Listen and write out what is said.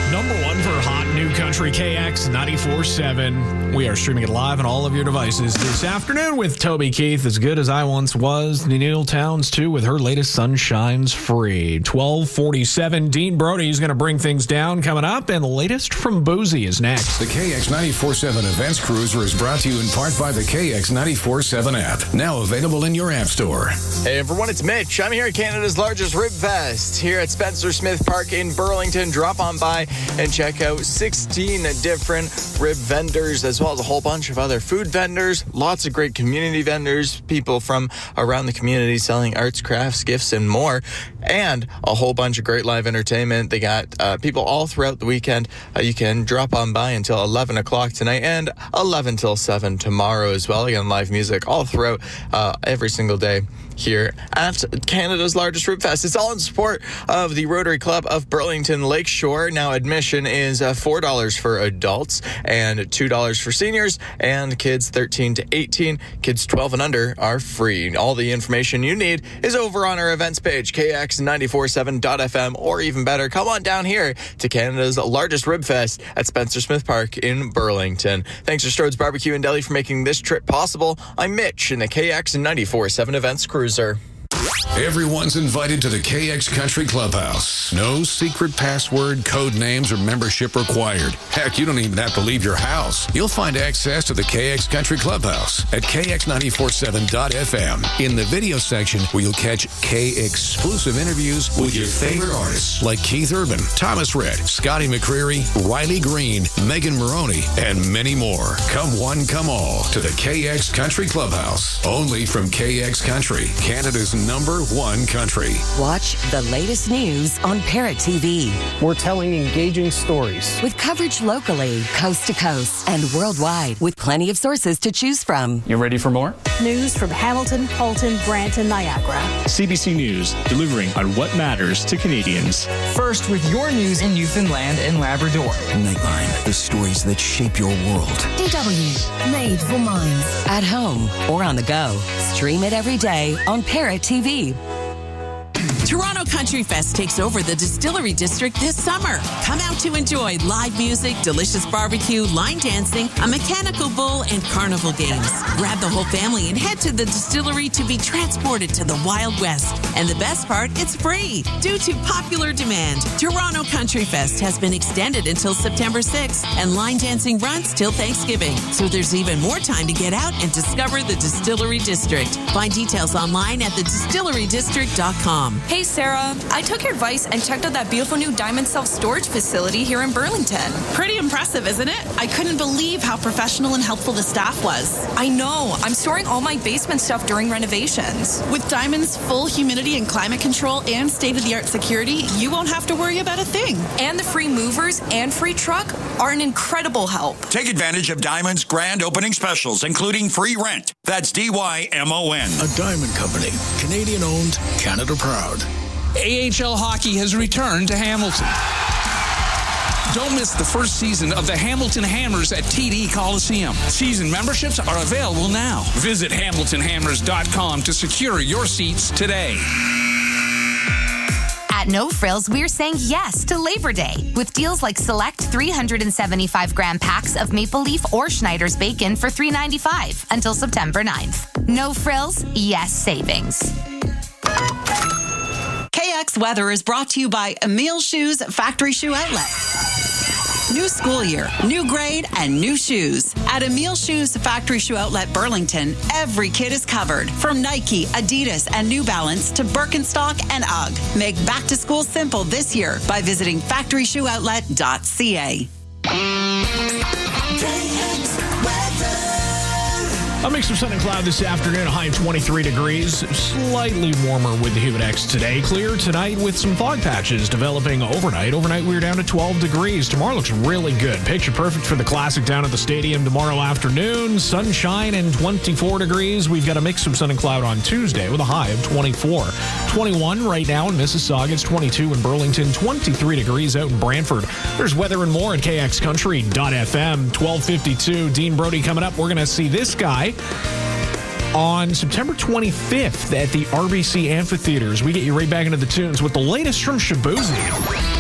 Number one for hot new country, KX 94.7. We are streaming it live on all of your devices this afternoon with Toby Keith, As Good As I Once Was. Neil Towns, too, with her latest Sunshine's Free. 12:47. Dean Brody is going to bring things down coming up, and the latest from Boozy is next. The KX 94.7 Events Cruiser is brought to you in part by the KX 94.7 app, now available in your app store. Hey everyone, it's Mitch. I'm here at Canada's largest Rib Fest here at Spencer Smith Park in Burlington. Drop on by and check out 16 different rib vendors, as well as a whole bunch of other food vendors. Lots of great community vendors, people from around the community selling arts, crafts, gifts, and more. And a whole bunch of great live entertainment. They got people all throughout the weekend. You can drop on by until 11 o'clock tonight and 11 till 7 tomorrow as well. Again, live music all throughout every single day here at Canada's largest Rib Fest. It's all in support of the Rotary Club of Burlington Lakeshore. Now admission is $4 for adults and $2 for seniors, and kids 13 to 18. Kids 12 and under are free. All the information you need is over on our events page, kx947.fm, or even better, come on down here to Canada's largest Rib Fest at Spencer Smith Park in Burlington. Thanks to Strode's Barbecue and Deli for making this trip possible. I'm Mitch in the KX 94.7 Events Cruiser. Everyone's invited to the KX Country Clubhouse. No secret password, code names, or membership required. Heck, you don't even have to leave your house. You'll find access to the KX Country Clubhouse at kx947.fm in the video section, where you'll catch K-exclusive interviews with your favorite artists like Keith Urban, Thomas Rhett, Scotty McCreery, Riley Green, Megan Maroney, and many more. Come one, come all to the KX Country Clubhouse. Only from KX Country, Canada's #1 country. Watch the latest news on Parrot TV. We're telling engaging stories with coverage locally, coast to coast, and worldwide, with plenty of sources to choose from. You ready for more? News from Hamilton, Halton, Brantford, Niagara. CBC News, delivering on what matters to Canadians. First with your news in Newfoundland and Labrador. Nightline, the stories that shape your world. DW, made for minds. At home or on the go. Stream it every day on Parrot TV. Toronto Country Fest takes over the Distillery District this summer. Come out to enjoy live music, delicious barbecue, line dancing, a mechanical bull, and carnival games. Grab the whole family and head to the distillery to be transported to the Wild West. And the best part, it's free due to popular demand. Toronto Country Fest has been extended until September 6th, and line dancing runs till Thanksgiving. So there's even more time to get out and discover the Distillery District. Find details online at thedistillerydistrict.com. Hey Sarah, I took your advice and checked out that beautiful new Diamond self-storage facility here in Burlington. Pretty impressive, isn't it? I couldn't believe how professional and helpful the staff was. I know. I'm storing all my basement stuff during renovations. With Diamond's full humidity and climate control and state-of-the-art security, you won't have to worry about a thing. And the free movers and free truck are an incredible help. Take advantage of Diamond's grand opening specials, including free rent. That's DYMON. A Diamond Company, Canadian-owned, Canada proud. AHL hockey has returned to Hamilton. Don't miss the first season of the Hamilton Hammers at TD Coliseum. Season memberships are available now. Visit HamiltonHammers.com to secure your seats today. At No Frills, we're saying yes to Labor Day with deals like select 375-gram packs of Maple Leaf or Schneider's bacon for $3.95 until September 9th. No Frills, yes savings. KX Weather is brought to you by Emile Shoes Factory Shoe Outlet. New school year, new grade, and new shoes. At Emile Shoes Factory Shoe Outlet Burlington, every kid is covered. From Nike, Adidas, and New Balance to Birkenstock and UGG. Make back to school simple this year by visiting factoryshoeoutlet.ca. A mix of sun and cloud this afternoon, a high of 23 degrees. Slightly warmer with the Humidex today. Clear tonight with some fog patches developing overnight. Overnight, we were down to 12 degrees. Tomorrow looks really good. Picture perfect for the Classic down at the stadium tomorrow afternoon. Sunshine and 24 degrees. We've got a mix of sun and cloud on Tuesday with a high of 24. 21 right now in Mississauga. It's 22 in Burlington. 23 degrees out in Brantford. There's weather and more at kxcountry.fm. 12:52. Dean Brody coming up. We're going to see this guy on September 25th at the RBC Amphitheaters. We get you right back into the tunes with the latest from Shaboozey.